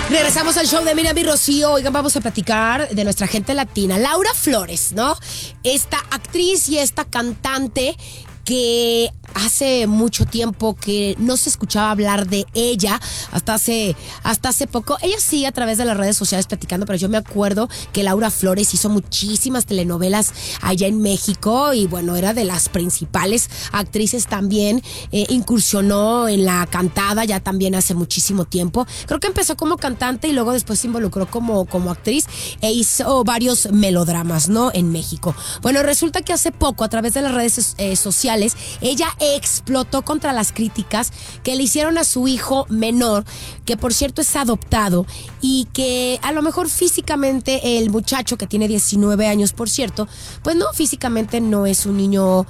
Regresamos al show de Miriam y Rocío. Oigan, vamos a platicar de nuestra gente latina. Laura Flores, ¿no? Esta actriz y esta cantante que hace mucho tiempo que no se escuchaba hablar de ella, hasta hace poco. Ella sigue a través de las redes sociales platicando, pero yo me acuerdo que Laura Flores hizo muchísimas telenovelas allá en México y bueno, era de las principales actrices también. Incursionó en la cantada ya también hace muchísimo tiempo. Creo que empezó como cantante y luego después se involucró como actriz e hizo varios melodramas, ¿no? En México. Bueno, resulta que hace poco a través de las redes sociales ella explotó contra las críticas que le hicieron a su hijo menor, que por cierto es adoptado y que a lo mejor físicamente el muchacho, que tiene 19 años por cierto, pues no, físicamente no es un niño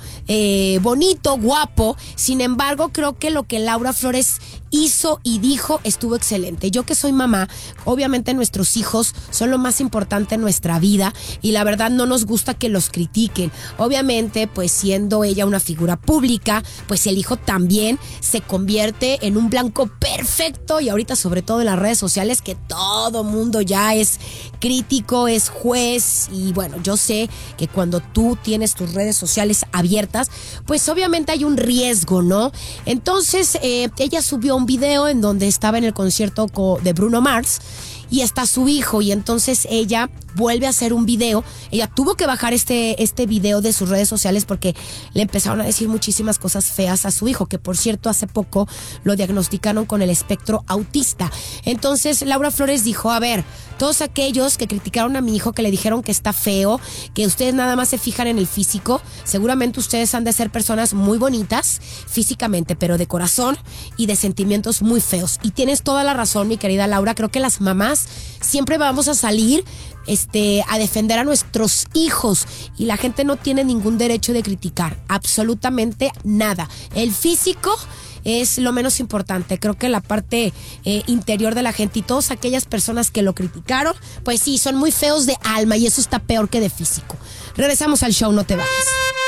bonito, guapo. Sin embargo, creo que lo que Laura Flores hizo y dijo estuvo excelente. Yo que soy mamá, obviamente nuestros hijos son lo más importante en nuestra vida y la verdad no nos gusta que los critiquen. Obviamente, pues siendo ella una figura pública, pues el hijo también se convierte en un blanco perfecto y ahorita sobre todo en las redes sociales que todo mundo ya es crítico, es juez y bueno, yo sé que cuando tú tienes tus redes sociales abiertas, pues obviamente hay un riesgo, ¿no? Entonces, ella subió un video en donde estaba en el concierto de Bruno Mars y está su hijo y entonces ella vuelve a hacer un video. Ella tuvo que bajar este video de sus redes sociales porque le empezaron a decir muchísimas cosas feas a su hijo, que por cierto hace poco lo diagnosticaron con el espectro autista. Entonces Laura Flores dijo, a ver, todos aquellos que criticaron a mi hijo, que le dijeron que está feo, que ustedes nada más se fijan en el físico, seguramente ustedes han de ser personas muy bonitas físicamente, pero de corazón y de sentimientos muy feos. Y tienes toda la razón, mi querida Laura, creo que las mamás siempre vamos a salir a defender a nuestros hijos y la gente no tiene ningún derecho de criticar, absolutamente nada. El físico es lo menos importante. Creo que la parte interior de la gente y todas aquellas personas que lo criticaron, pues sí, son muy feos de alma y eso está peor que de físico. Regresamos al show, no te vayas.